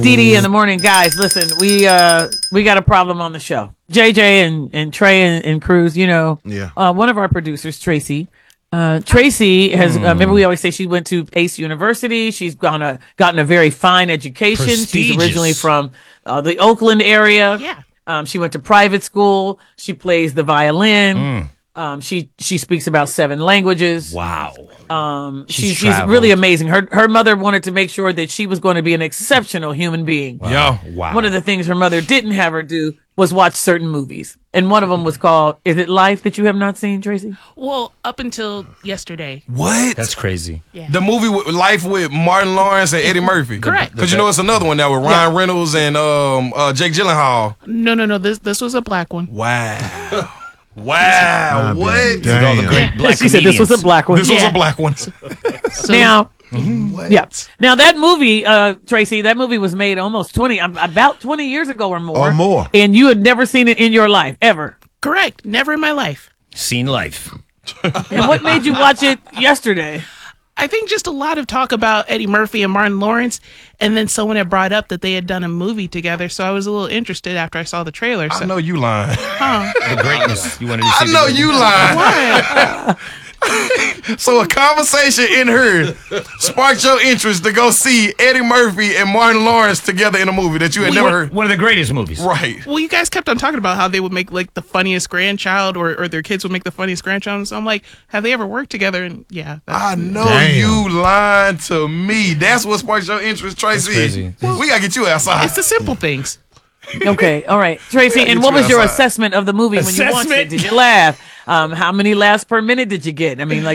Dee Dee in the morning, guys. Listen, we got a problem on the show. JJ and Trey and Cruz, one of our producers, Tracy. Tracy has. Remember, we always say she went to Pace University. She's gotten a very fine education. She's originally from the Oakland area. Yeah. She went to private school. She plays the violin. She speaks about 7 languages. Wow. She's really amazing. Her mother wanted to make sure that she was going to be an exceptional human being. Wow. Wow. One of the things her mother didn't have her do was watch certain movies. And one of them was called, is it Life, that you have not seen, Tracy? Well, up until yesterday. What? That's crazy. Yeah. The movie with Life with Martin Lawrence and Eddie Murphy. Correct. Because it's another one now with Ryan Reynolds and Jake Gyllenhaal. No. This was a black one. Wow. Wow. What? With all the great black She said this was a black one. This was a black one. So, Now, Now that movie, Tracy, that movie was made almost about 20 years ago or more. Or more. And you had never seen it in your life, ever. correct. Never in my life. Seen life. And what made you watch it yesterday? I think just a lot of talk about Eddie Murphy and Martin Lawrence, and then someone had brought up that they had done a movie together, so I was a little interested after I saw the trailer. So. I know you lying. The greatness. You wanted to see I know you lying. What? So a conversation in her sparked your interest to go see Eddie Murphy and Martin Lawrence together in a movie that you had never heard. One of the greatest movies. Right. Well, you guys kept on talking about how they would make like the funniest grandchild, or their kids would make the funniest grandchild. So I'm like, have they ever worked together? And yeah, I know Damn. you lying to me. That's what sparked your interest, Tracy. crazy. We gotta get you outside. it's the simple things. Okay, all right. Tracy, and Get what you was your outside. assessment of the movie when you watched it? Assessment? Did you laugh? How many laughs per minute did you get? I mean, like,